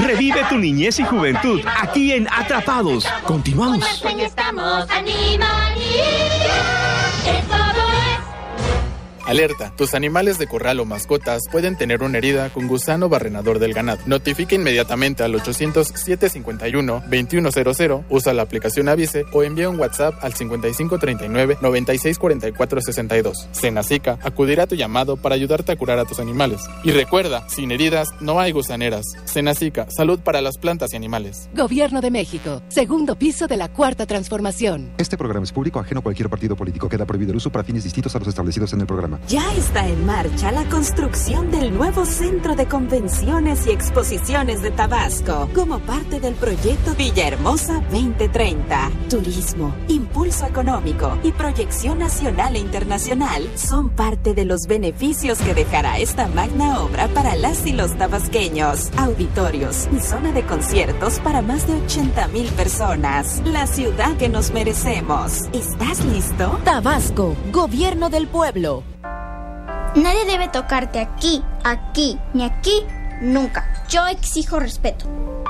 Revive tu niñez y juventud aquí en Atrapados. Continuamos. Con Marceño estamos Animaniacs. Alerta, tus animales de corral o mascotas pueden tener una herida con gusano barrenador del ganado. Notifica inmediatamente al 800-751-2100, usa la aplicación Avise o envía un WhatsApp al 5539-964462. Senacica acudirá a tu llamado para ayudarte a curar a tus animales. Y recuerda, sin heridas no hay gusaneras. Senacica, salud para las plantas y animales. Gobierno de México, segundo piso de la Cuarta Transformación. Este programa es público, ajeno a cualquier partido político. Queda prohibido el uso para fines distintos a los establecidos en el programa. Ya está en marcha la construcción del nuevo Centro de Convenciones y Exposiciones de Tabasco, como parte del proyecto Villahermosa 2030. Turismo, impulso económico y proyección nacional e internacional son parte de los beneficios que dejará esta magna obra para las y los tabasqueños. Auditorios y zona de conciertos para más de 80,000 personas. La ciudad que nos merecemos. ¿Estás listo? Tabasco, Gobierno del Pueblo. Nadie debe tocarte aquí, ni aquí, nunca. Yo exijo respeto.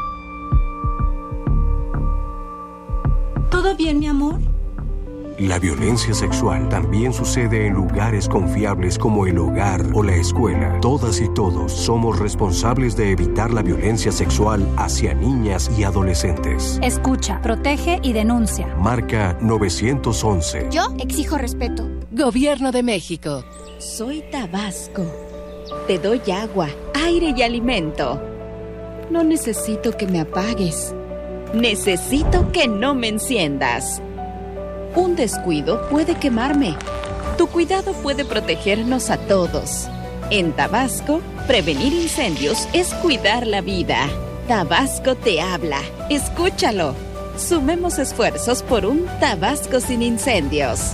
¿Todo bien, mi amor? La violencia sexual también sucede en lugares confiables como el hogar o la escuela. Todas y todos somos responsables de evitar la violencia sexual hacia niñas y adolescentes. Escucha, protege y denuncia. Marca 911. Yo exijo respeto. Gobierno de México. Soy Tabasco. Te doy agua, aire y alimento. No necesito que me apagues. Necesito que no me enciendas. Un descuido puede quemarme. Tu cuidado puede protegernos a todos. En Tabasco, prevenir incendios es cuidar la vida. Tabasco te habla. Escúchalo. Sumemos esfuerzos por un Tabasco sin incendios.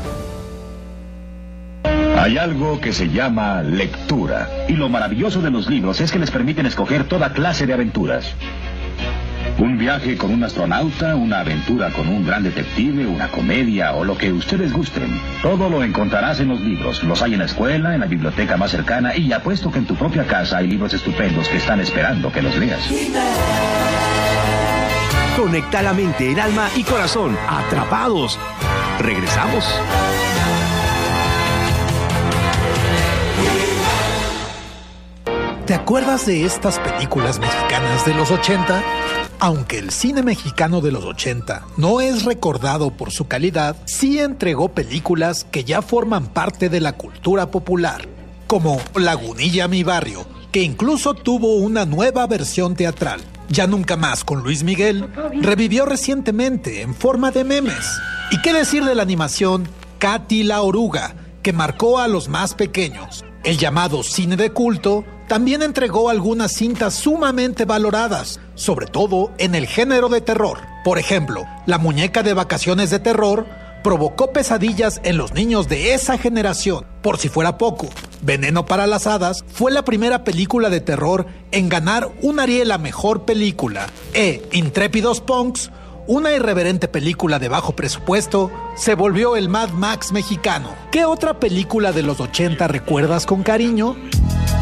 Hay algo que se llama lectura. Y lo maravilloso de los libros es que les permiten escoger toda clase de aventuras. Un viaje con un astronauta, una aventura con un gran detective, una comedia o lo que ustedes gusten. Todo lo encontrarás en los libros. Los hay en la escuela, en la biblioteca más cercana y apuesto que en tu propia casa hay libros estupendos que están esperando que los leas. Conecta la mente, el alma y corazón. Atrapados. Regresamos. ¿Te acuerdas de estas películas mexicanas de los 80? Aunque el cine mexicano de los 80 no es recordado por su calidad, sí entregó películas que ya forman parte de la cultura popular, como Lagunilla mi barrio, que incluso tuvo una nueva versión teatral. Ya nunca más con Luis Miguel, revivió recientemente en forma de memes. ¿Y qué decir de la animación Katy la Oruga, que marcó a los más pequeños? El llamado cine de culto también entregó algunas cintas sumamente valoradas, sobre todo en el género de terror. Por ejemplo, La muñeca de vacaciones de terror provocó pesadillas en los niños de esa generación. Por si fuera poco, Veneno para las hadas fue la primera película de terror en ganar un Ariel a mejor película. Intrépidos Punks, una irreverente película de bajo presupuesto, se volvió el Mad Max mexicano. ¿Qué otra película de los 80 recuerdas con cariño?